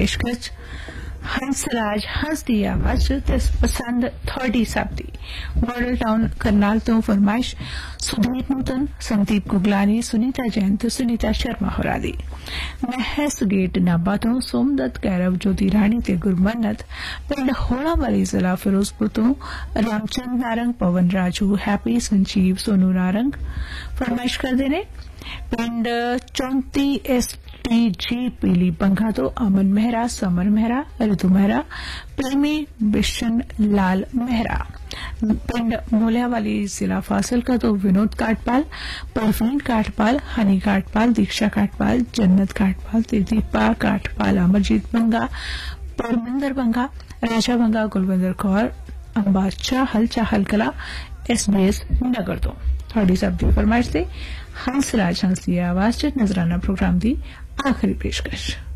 पेशकश हंसराज हंस दी आवाज ते पसंद थोड़ी सब दी मॉडल टाउन करनाल तो फरमाइश सुदीप नूतन संदीप गुगलानी सुनीता जैन तो सुनीता शर्मा होरा दी महस गेट नाबा तो सोमदत्त गैरव ज्योति राणी ते गुरमन्नत पिंड होड़ा वाली जिला फिरोजपुर तो रामचंद नारंग पवन राजू हैप्पी संजीव सोनू नारंग फरमाइश कर देने पिंड 34 STG पीली बंगा तो अमन मेहरा समर मेहरा ऋतु मेहरा प्रेमी बिशन लाल मेहरा पिंड मोलियावाली जिला फासिल का तो विनोद काटपाल परवीन काटपाल हनी काटपाल दीक्षा काटपाल जन्नत काटपाल दीपा काटपाल अमरजीत बंगा परमिंदर बंगा राजा बंगा कुलविंदर कौर अंबा चाहल कला SBS नगर तो थोड़ी सब दी फरमाइश से हंसराज हंस दी आवाज नजराना प्रोग्राम दी आखिरी पेशकश